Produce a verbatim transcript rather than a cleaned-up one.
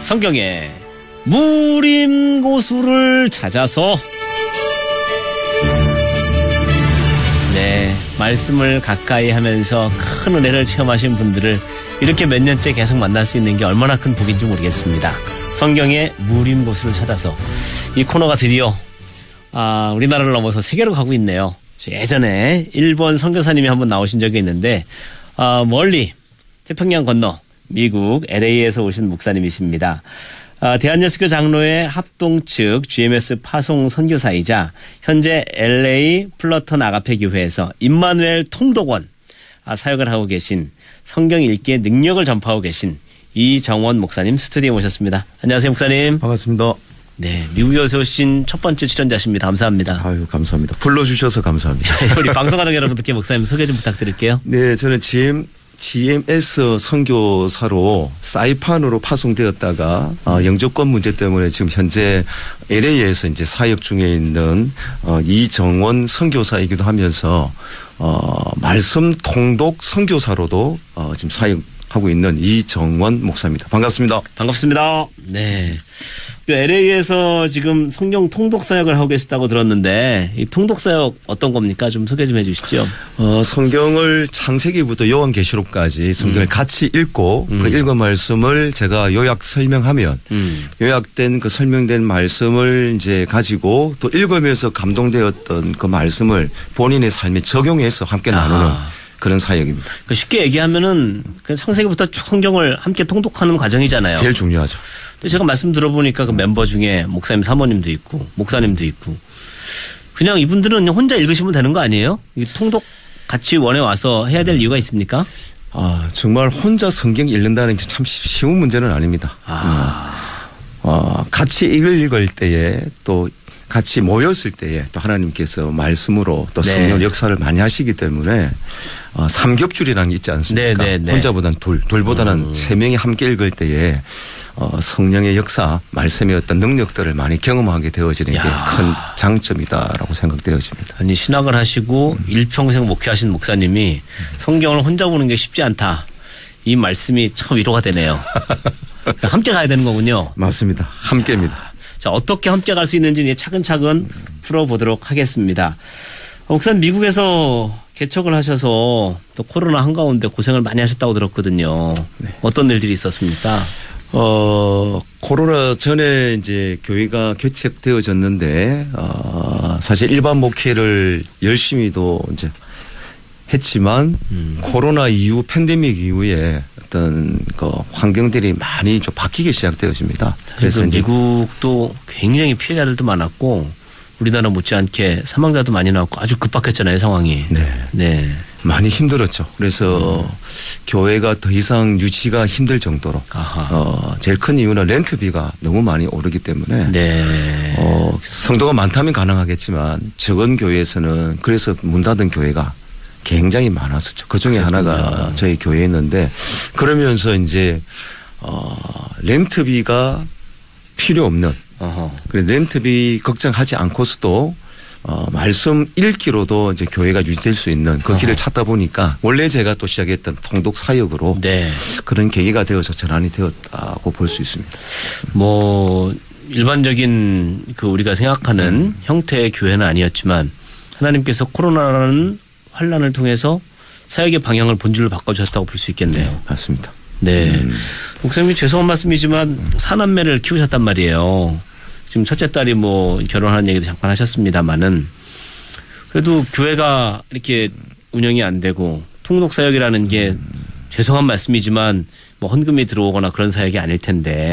성경의 무림고수를 찾아서. 네, 말씀을 가까이 하면서 큰 은혜를 체험하신 분들을 이렇게 몇 년째 계속 만날 수 있는 게 얼마나 큰 복인지 모르겠습니다. 성경의 무림고수를 찾아서 이 코너가 드디어 아, 우리나라를 넘어서 세계로 가고 있네요. 예전에 일본 선교사님이 한번 나오신 적이 있는데 아, 멀리 태평양 건너 미국 엘에이에서 오신 목사님이십니다. 아, 대한예수교 장로회 합동 측 지엠에스 파송 선교사이자 현재 엘에이 플러턴 아가페 교회에서 임마누엘 통독원 아, 사역을 하고 계신 성경 읽기의 능력을 전파하고 계신 이정원 목사님 스튜디오에 모셨습니다. 안녕하세요, 목사님. 반갑습니다. 네, 미국에서 오신 첫 번째 출연자십니다. 감사합니다. 아유, 감사합니다. 불러주셔서 감사합니다. 우리 방송하는 여러분들께 목사님 소개 좀 부탁드릴게요. 네, 저는 지엠, 지엠에스 선교사로 사이판으로 파송되었다가 어, 영주권 문제 때문에 지금 현재 엘에이에서 이제 사역 중에 있는 어, 이정원 선교사이기도 하면서 어, 말씀 통독 선교사로도 어, 지금 사역하고 있는 이정원 목사입니다. 반갑습니다. 반갑습니다. 네. 엘에이에서 지금 성경 통독 사역을 하고 계시다고 들었는데 이 통독 사역 어떤 겁니까? 좀 소개 좀 해 주시죠. 어, 성경을 창세기부터 요한계시록까지 성경을 음. 같이 읽고 음. 그 읽은 말씀을 제가 요약 설명하면 음. 요약된 그 설명된 말씀을 이제 가지고 또 읽으면서 감동되었던 그 말씀을 본인의 삶에 적용해서 함께 아. 나누는 그런 사역입니다. 그러니까 쉽게 얘기하면은 그 창세기부터 쭉 성경을 함께 통독하는 과정이잖아요. 제일 중요하죠. 제가 말씀 들어보니까 그 멤버 중에 목사님 사모님도 있고 목사님도 있고 그냥 이분들은 혼자 읽으시면 되는 거 아니에요? 이 통독 같이 원에 와서 해야 될 이유가 있습니까? 아, 정말 혼자 성경 읽는다는 게 참 쉬운 문제는 아닙니다. 아. 어, 같이 읽을 때에 또 같이 모였을 때에 또 하나님께서 말씀으로 또 성령 네. 역사를 많이 하시기 때문에 어, 삼겹줄이라는 게 있지 않습니까? 네, 네, 네. 혼자보다는 둘, 둘보다는 음. 세 명이 함께 읽을 때에 어, 성령의 역사, 말씀의 어떤 능력들을 많이 경험하게 되어지는 게 큰 장점이다라고 생각되어집니다. 아니 신학을 하시고 음. 일평생 목회하신 목사님이 성경을 혼자 보는 게 쉽지 않다. 이 말씀이 참 위로가 되네요. 함께 가야 되는 거군요. 맞습니다. 함께입니다. 야. 자, 어떻게 함께 갈 수 있는지 차근차근 풀어보도록 하겠습니다. 목사님 미국에서 개척을 하셔서 또 코로나 한가운데 고생을 많이 하셨다고 들었거든요. 네. 어떤 일들이 있었습니까? 어, 코로나 전에 이제 교회가 개척되어졌는데, 어, 사실 일반 목회를 열심히도 이제 했지만, 음. 코로나 이후, 팬데믹 이후에 어떤 그 환경들이 많이 좀 바뀌기 시작되어집니다. 그래서 미국도 굉장히 피해자들도 많았고, 우리나라 못지않게 사망자도 많이 나왔고 아주 급박했잖아요, 상황이. 네. 네. 많이 힘들었죠. 그래서 음. 교회가 더 이상 유지가 힘들 정도로. 어, 제일 큰 이유는 렌트비가 너무 많이 오르기 때문에. 네. 어, 성도가 많다면 가능하겠지만 적은 교회에서는 그래서 문 닫은 교회가 굉장히 많았었죠. 그 중에 하나가 저희 교회였는데 그러면서 이제, 어, 렌트비가 필요 없는. 그래 렌트비 걱정하지 않고서도 어, 말씀 읽기로도 이제 교회가 유지될 수 있는 그 길을 어허. 찾다 보니까 원래 제가 또 시작했던 통독 사역으로 네. 그런 계기가 되어서 전환이 되었다고 볼 수 있습니다. 뭐 일반적인 그 우리가 생각하는 음. 형태의 교회는 아니었지만 하나님께서 코로나라는 환란을 통해서 사역의 방향을 본질로 바꿔주셨다고 볼 수 있겠네요. 네, 맞습니다. 네. 음. 목사님이 죄송한 말씀이지만 사남매를 키우셨단 말이에요. 지금 첫째 딸이 뭐 결혼하는 얘기도 잠깐 하셨습니다만은 그래도 교회가 이렇게 운영이 안 되고 통독 사역이라는 게 죄송한 말씀이지만 뭐 헌금이 들어오거나 그런 사역이 아닐 텐데